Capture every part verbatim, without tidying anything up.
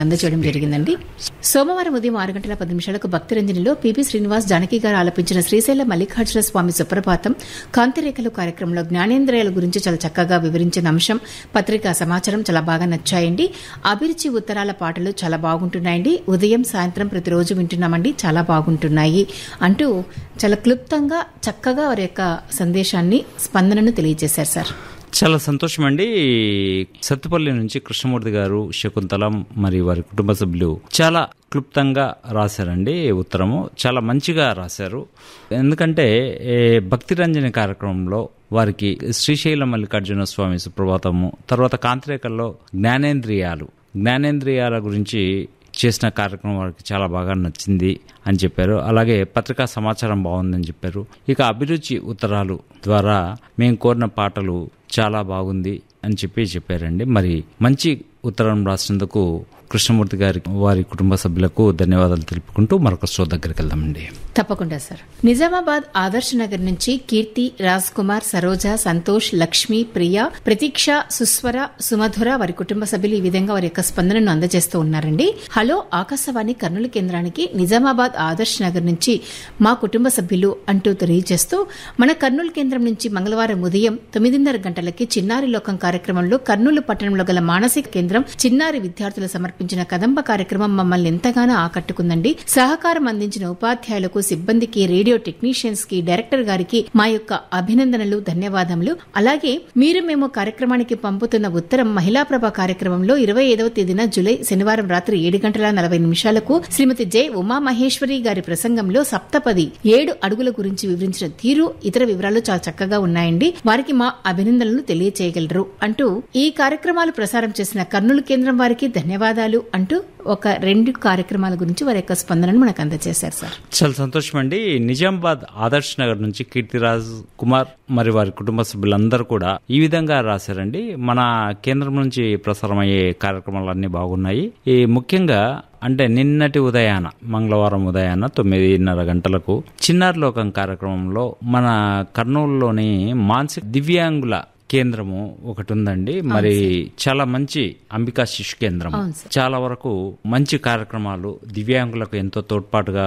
అందజేయడం జరిగిందండి. సోమవారం ఉదయం ఆరు గంటల పది నిమిషాలకు భక్తిరంజనిలో పిపి శ్రీనివాస్ జానకి గారు ఆలపించిన శ్రీశైల మల్లికార్జున స్వామి సుప్రభాతం కాంతిరేఖలు కార్యక్రమంలో జ్ఞానేంద్రియాల గురించి చాలా చక్కగా వివరించిన అంశం, పత్రికా సమాచారం చాలా బాగా నచ్చాయండి. అభిరుచి ఉత్తరాల పాటలు చాలా బాగుంటున్నాయండి. ఉదయం సాయంత్రం ప్రతిరోజు వింటున్నామండి, చాలా బాగుంటున్నాయి అంటూ చాలా క్లుప్తంగా చక్కగా వారి యొక్క సందేశాన్ని, స్పందనను తెలియజేశారు సార్. చాలా సంతోషం అండి. సత్తుపల్లి నుంచి కృష్ణమూర్తి గారు, శకుంతల మరియు వారి కుటుంబ సభ్యులు చాలా క్లుప్తంగా రాశారండి ఉత్తరము. చాలా మంచిగా రాశారు. ఎందుకంటే భక్తిరంజని కార్యక్రమంలో వారికి శ్రీశైల మల్లికార్జున స్వామి సుప్రభాతము, తర్వాత కాంతిరేఖల్లో జ్ఞానేంద్రియాలు జ్ఞానేంద్రియాల గురించి చేసిన కార్యక్రమం వారికి చాలా బాగా నచ్చింది అని చెప్పారు. అలాగే పత్రికా సమాచారం బాగుందని చెప్పారు. ఇక అభిరుచి ఉత్తరాలు ద్వారా మేము కోరిన పాటలు చాలా బాగుంది అని చెప్పి చెప్పారండి. మరి మంచి ఉత్తరం రాసినందుకు కృష్ణమూర్తి గారి వారి కుటుంబ సభ్యులకు ధన్యవాదాలు తెలుపుకుంటూ మరొక షో దగ్గరికి వెళ్దామండి. తప్పకుండా సార్. నిజామాబాద్ ఆదర్శ్ నగర్ నుంచి కీర్తి, రాజ్ కుమార్, సరోజ, సంతోష్, లక్ష్మి, ప్రియ, ప్రతీక్ష, సుస్వర, సుమధుర వారి కుటుంబ సభ్యులు ఈ విధంగా వారి యొక్క స్పందనను అందజేస్తూ ఉన్నారండి. హలో ఆకాశవాణి కర్నూలు కేంద్రానికి నిజామాబాద్ ఆదర్శ్ నగర్ నుంచి మా కుటుంబ సభ్యులు అంటూ తెలియజేస్తూ, మన కర్నూలు కేంద్రం నుంచి మంగళవారం ఉదయం తొమ్మిదిన్నర గంటలకి చిన్నారి లోకం కార్యక్రమంలో కర్నూలు పట్టణంలో గల మానసిక కేంద్రం చిన్నారి విద్యార్థులు సమర్పించిన కదంబ కార్యక్రమం మమ్మల్ని ఎంతగానో ఆకట్టుకుందండి. సహకారం అందించిన ఉపాధ్యాయులకు, సిబ్బందికి, రేడియో టెక్నీషియన్స్ కి, డైరెక్టర్ గారికి మా యొక్క అభినందనలు, ధన్యవాదములు. అలాగే మీరు మేము కార్యక్రమానికి పంపుతున్న ఉత్తరం మహిళా ప్రభ కార్యక్రమంలో ఇరవై ఐదవ తేదీన జూలై శనివారం రాత్రి ఏడు గంటల నలభై నిమిషాలకు శ్రీమతి జె ఉమామహేశ్వరి గారి ప్రసంగంలో సప్తపది ఏడు అడుగుల గురించి వివరించిన తీరు, ఇతర వివరాలు చాలా చక్కగా ఉన్నాయండి. వారికి మా అభినందనలు తెలియచేయగలరు అంటూ ఈ కార్యక్రమాలు ప్రసారం చేసిన కర్నూలు కేంద్రం వారికి ధన్యవాదాలు అంటూ ఒక రెండు కార్యక్రమాల గురించి వారి యొక్క స్పందనను మనకు అందజేశారు సార్. చాలా సంతోషం అండి. నిజామాబాద్ ఆదర్శ్ నగర్ నుంచి కీర్తిరాజ్ కుమార్ మరి వారి కుటుంబ సభ్యులందరూ కూడా ఈ విధంగా రాశారండి. మన కేంద్రం నుంచి ప్రసారమయ్యే కార్యక్రమాలన్నీ బాగున్నాయి. ఈ ముఖ్యంగా అంటే నిన్నటి ఉదయాన మంగళవారం ఉదయాన తొమ్మిదిన్నర గంటలకు చిన్నారి లోకం కార్యక్రమంలో మన కర్నూలులోని మానసిక దివ్యాంగుల కేంద్రము ఒకటి ఉందండి. మరి చాలా మంచి అంబికా శిశు కేంద్రం, చాలా వరకు మంచి కార్యక్రమాలు దివ్యాంగులకు ఎంతో తోడ్పాటుగా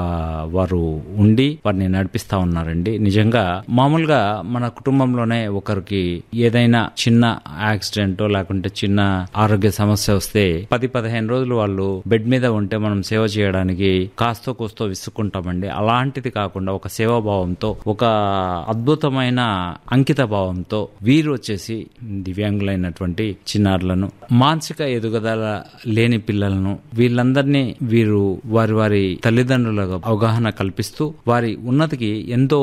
వారు ఉండి వారిని నడిపిస్తా ఉన్నారండి. నిజంగా మామూలుగా మన కుటుంబంలోనే ఒకరికి ఏదైనా చిన్న యాక్సిడెంట్ లేకుంటే చిన్న ఆరోగ్య సమస్య వస్తే పది పదిహేను రోజులు వాళ్ళు బెడ్ మీద ఉంటే మనం సేవ చేయడానికి కాస్తో కూస్తో విసుక్కుంటామండి. అలాంటిది కాకుండా ఒక సేవాభావంతో, ఒక అద్భుతమైన అంకిత భావంతో వీరు వచ్చేసి దివ్యాంగులైనటువంటి చిన్నారులను, మానసిక ఎదుగుదల లేని పిల్లలను, వీళ్ళందరినీ వీరు వారి వారి తల్లిదండ్రులకు అవగాహన కల్పిస్తూ వారి ఉన్నతికి ఎంతో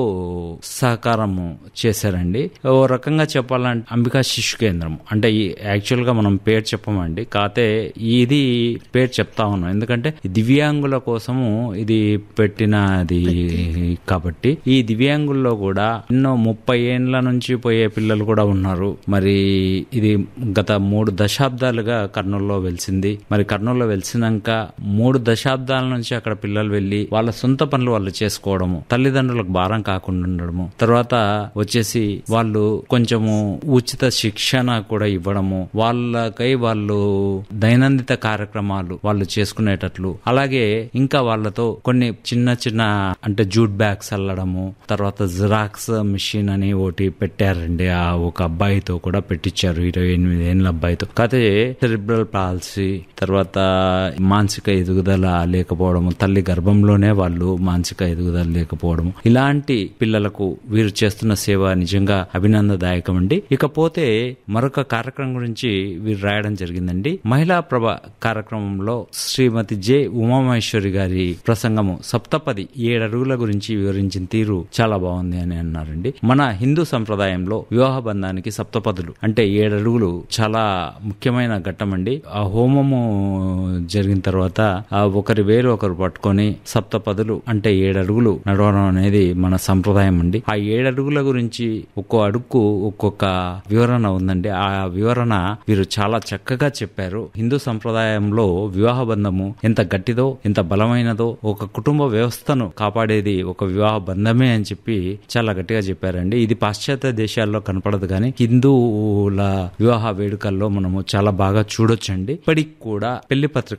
సహకారము చేశారండి. ఓ రకంగా చెప్పాలంటే అంబికా శిశు కేంద్రం అంటే యాక్చువల్ గా మనం పేరు చెప్పమండి, కాతే ఇది పేరు చెప్తా ఉన్నాం ఎందుకంటే దివ్యాంగుల కోసము ఇది పెట్టినది కాబట్టి. ఈ దివ్యాంగుల్లో కూడా ఎన్నో ముప్పై ఏండ్ల నుంచి పోయే పిల్లలు కూడా ఉన్నారు. మరి ఇది గత మూడు దశాబ్దాలుగా కర్నూలులో వెలిసింది. మరి కర్నూలులో వెలిసినాక మూడు దశాబ్దాల నుంచి అక్కడ పిల్లలు వెళ్లి వాళ్ళ సొంత పనులు వాళ్ళు చేసుకోవడము, తల్లిదండ్రులకు భారం కాకుండా ఉండడము, తర్వాత వచ్చేసి వాళ్ళు కొంచెము ఉచిత శిక్షణ కూడా ఇవ్వడము, వాళ్ళకై వాళ్ళు దైనందిత కార్యక్రమాలు వాళ్ళు చేసుకునేటట్లు, అలాగే ఇంకా వాళ్ళతో కొన్ని చిన్న చిన్న అంటే జూట్ బ్యాగ్స్ అల్లడము, తర్వాత జిరాక్స్ మిషన్ అని ఒకటి పెట్టారండి. ఆ ఒక అబ్బాయితో కూడా పెట్టించారు, ఇరవై ఎనిమిది ఏళ్ళ అబ్బాయితో. కాకపోతే సెరిబ్రల్ పాలసీ, తర్వాత మానసిక ఎదుగుదల లేకపోవడము, తల్లి గర్భంలోనే వాళ్ళు మానసిక ఎదుగుదల లేకపోవడము, ఇలాంటి పిల్లలకు వీరు చేస్తున్న సేవ నిజంగా అభినందదాయకం అండి. ఇకపోతే మరొక కార్యక్రమం గురించి వీరు రాయడం జరిగిందండి. మహిళా ప్రభ కార్యక్రమంలో శ్రీమతి జె ఉమామహేశ్వరి గారి ప్రసంగము సప్తపది ఏడు అడుగుల గురించి వివరించిన తీరు చాలా బాగుంది అని అన్నారండి. మన హిందూ సంప్రదాయంలో వివాహ బంధానికి సప్తపదులు అంటే ఏడు అడుగులు చాలా ముఖ్యమైన ఘట్టం అండి. ఆ హోమము జరిగిన తర్వాత ఒకరి వేరు ఒకరు పట్టుకొని సప్తపదులు అంటే ఏడు అడుగులు నడవడం అనేది మన సంప్రదాయం అండి. ఆ ఏడు అడుగుల గురించి ఒక్కో అడుగుకు ఒక్కొక్క వివరణ ఉందండి. ఆ వివరణ వీరు చాలా చక్కగా చెప్పారు. హిందూ సంప్రదాయంలో వివాహ బంధము ఎంత గట్టిదో, ఎంత బలమైనదో, ఒక కుటుంబ వ్యవస్థను కాపాడేది ఒక వివాహ బంధమే అని చెప్పి చాలా గట్టిగా చెప్పారండి. ఇది పాశ్చాత్య దేశాల్లో కనపడదు కానీ హిందువుల వివాహ వేడుకల్లో మనము చాలా బాగా చూడొచ్చండి. ఇప్పటికి కూడా పెళ్లి పత్రిక